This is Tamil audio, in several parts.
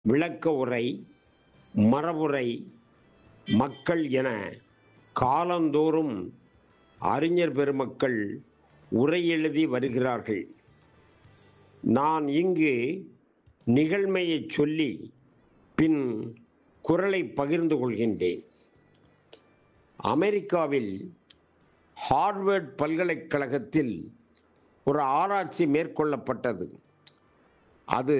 விளக்க உரை, மரபுரை, மக்கள் என காலந்தோறும் அறிஞர் பெருமக்கள் உரை எழுதி வருகிறார்கள். நான் இங்கு நிகழ்மையை சொல்லி பின் குரலை பகிர்ந்து கொள்கின்றேன். அமெரிக்காவில் ஹார்வர்ட் பல்கலைக்கழகத்தில் ஒரு ஆராய்ச்சி மேற்கொள்ளப்பட்டது. அது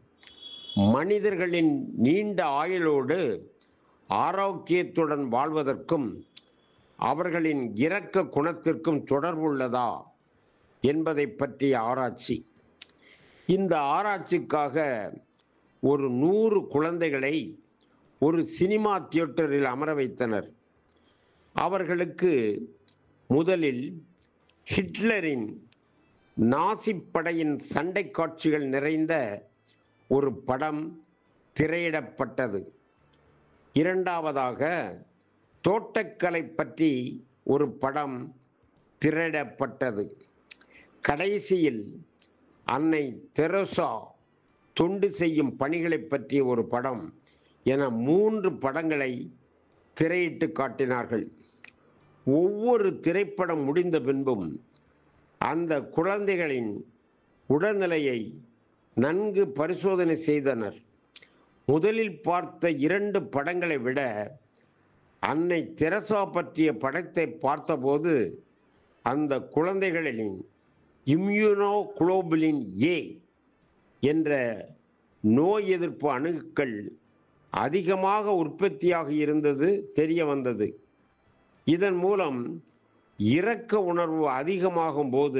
மனிதர்களின் நீண்ட ஆயுளோடு ஆரோக்கியத்துடன் வாழ்வதற்கும் அவர்களின் இரக்க குணத்திற்கும் தொடர்புள்ளதா என்பதை பற்றிய ஆராய்ச்சி. இந்த ஆராய்ச்சிக்காக ஒரு 100 குழந்தைகளை ஒரு சினிமா தியேட்டரில் அமர வைத்தனர். அவர்களுக்கு முதலில் ஹிட்லரின் நாசிப் படையின் சண்டை காட்சிகள் நிறைந்த ஒரு படம் திரையிடப்பட்டது. இரண்டாவதாக தோட்டக்கலை பற்றி ஒரு படம் திரையிடப்பட்டது. கடைசியில் அன்னை தெரசா தொண்டு செய்யும் பணிகளை பற்றிய ஒரு படம் என 3 படங்களை திரையிட்டு காட்டினார்கள். ஒவ்வொரு திரைப்படம் முடிந்த பின்பும் அந்த குழந்தைகளின் உடல்நிலையை நன்கு பரிசோதனை செய்தனர். முதலில் பார்த்த 2 படங்களை விட அன்னை தெரசா பற்றிய படத்தை பார்த்தபோது அந்த குழந்தைகளின் இம்யூனோகுளோபுலின் ஏ என்ற நோய் எதிர்ப்பு அணுக்கள் அதிகமாக உற்பத்தியாக இருந்தது தெரிய வந்தது. இதன் மூலம் இரக்க உணர்வு அதிகமாகும் போது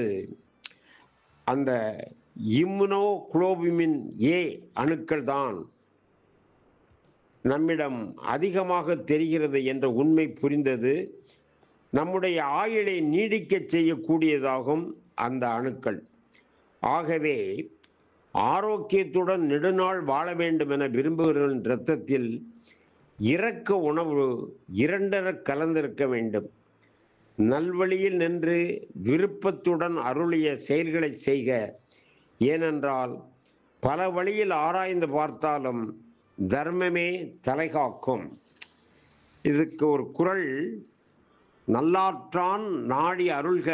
அந்த இம்யூனோகுளோபுலின் ஏ அணுக்கள் தான் நம்மிடம் அதிகமாக தெரிகிறது என்ற உண்மை புரிந்தது. நம்முடைய ஆயுளை நீடிக்க செய்யக்கூடியதாகும் அந்த அணுக்கள். ஆகவே ஆரோக்கியத்துடன் நெடுநாள் வாழ வேண்டும் என விரும்புகிறவர்களின் இரத்தத்தில் இரக்க உணவு 2 கலந்திருக்க வேண்டும். நல்வழியில் நின்று விருப்பத்துடன் அருளிய செயல்களை செய்க. ஏனென்றால் பல வழியில் ஆராய்ந்து பார்த்தாலும் தர்மமே தலைகாக்கும். இதுக்கு ஒரு குறள், நல்லாற்றான் நாடி அருள்க,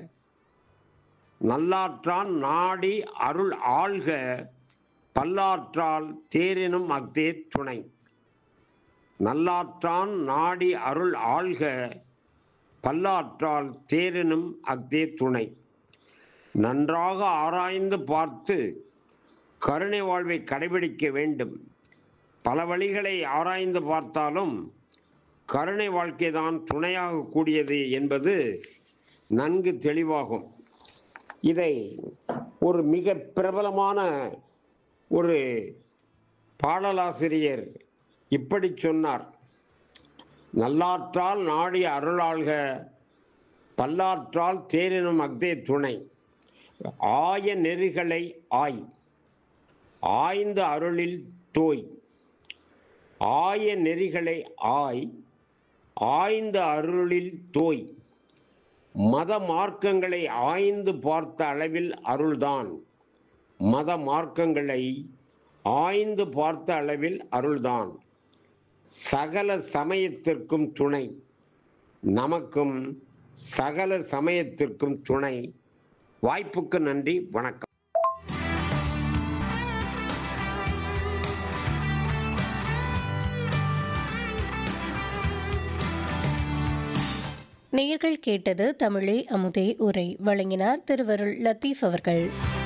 நல்லாற்றான் நாடி அருள் ஆள்க, பல்லாற்றால் தேரினும் அஃதே துணை. நல்லாற்றான் நாடி அருள் ஆள்க, பல்லாற்றால் தேரினும் அஃதே துணை. நன்றாக ஆராய்ந்து பார்த்து கருணை வாழ்வை கடைபிடிக்க வேண்டும். பல வழிகளை ஆராய்ந்து பார்த்தாலும் கருணை வாழ்க்கை தான் துணையாக கூடியது என்பது நன்கு தெளிவாகும். இதை ஒரு மிக பிரபலமான ஒரு பாடலாசிரியர் இப்படி சொன்னார், நல்லாற்றால் நாடி அருளாள்க, பல்லாற்றால் தேரினும் அஃதே துணை. ஆய நெறிகளை ஆய், ஆய்ந்த அருளில் தோய். ஆய நெறிகளை ஆய், ஆய்ந்த அருளில் தோய். மத மார்க்கங்களை ஆய்ந்து பார்த்த அளவில் அருள்தான். மத மார்க்கங்களை ஆய்ந்து பார்த்த அளவில் அருள்தான். சகல சமயத்திற்கும் துணை, நமக்கும் சகல சமயத்திற்கும் துணை. வாய்ப்புக்கு நன்றி, வணக்கம். நேயர்கள் கேட்டது தமிழே அமுதே உரை. வழங்கினார் திருவருள் லத்தீப் அவர்கள்.